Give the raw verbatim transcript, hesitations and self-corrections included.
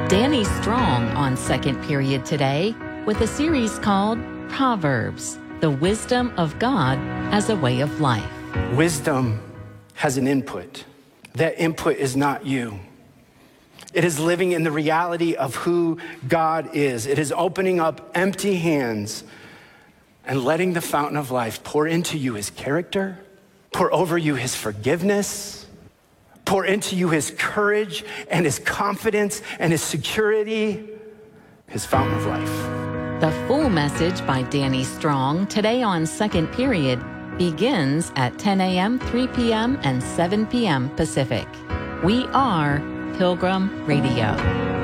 Danny Strong on Second Period today with a series called Proverbs, the Wisdom of God as a Way of Life. Wisdom has an input. That input is not you. It is living in the reality of who God is. It is opening up empty hands and letting the fountain of life pour into you his character, pour over you his forgiveness, pour into you his courage and his confidence and his security, his fountain of life. The full message by Danny Strong today on Second Period begins at ten a.m., three p.m., and seven p.m. Pacific. We are Pilgrim Radio.